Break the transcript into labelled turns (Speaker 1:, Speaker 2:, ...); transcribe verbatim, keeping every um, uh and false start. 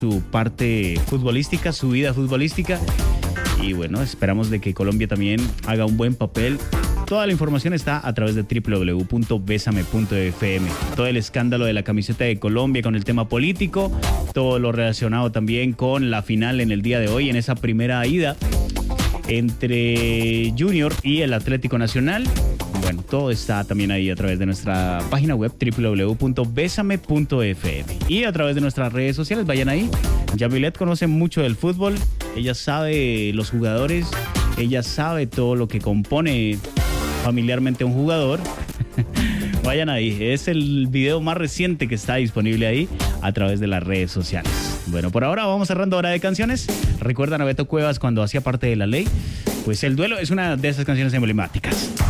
Speaker 1: su parte futbolística, su vida futbolística. Y bueno, esperamos de que Colombia también haga un buen papel. Toda la información está a través de doble u doble u doble u punto besame punto efe eme. Todo el escándalo de la camiseta de Colombia con el tema político, todo lo relacionado también con la final en el día de hoy, en esa primera ida entre Junior y el Atlético Nacional. Bueno, todo está también ahí a través de nuestra página web doble u doble u doble u punto besame punto efe eme y a través de nuestras redes sociales. Vayan ahí. Yamilet conoce mucho del fútbol, ella sabe los jugadores, ella sabe todo lo que compone familiarmente un jugador. Vayan ahí, es el video más reciente que está disponible ahí a través de las redes sociales. Bueno, por ahora vamos cerrando hora de canciones. ¿Recuerdan a Beto Cuevas cuando hacía parte de La Ley? Pues El Duelo es una de esas canciones emblemáticas.